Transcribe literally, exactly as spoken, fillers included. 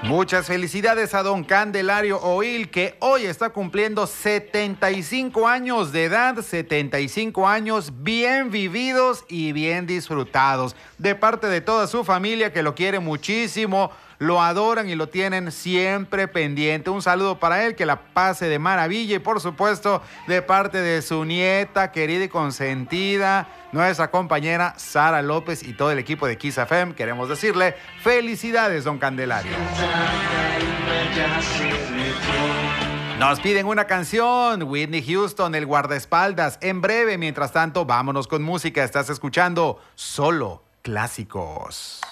Muchas felicidades a don Candelario Oil, que hoy está cumpliendo setenta y cinco años de edad, setenta y cinco años bien vividos y bien disfrutados, de parte de toda su familia que lo quiere muchísimo, lo adoran y lo tienen siempre pendiente. Un saludo para él, que la pase de maravilla, y por supuesto de parte de su nieta querida y consentida, nuestra compañera Sara López, y todo el equipo de Kiss F M, queremos decirle felicidades, don Candelario. Nos piden una canción, Whitney Houston, El Guardaespaldas, en breve. Mientras tanto, vámonos con música. Estás escuchando Solo Clásicos.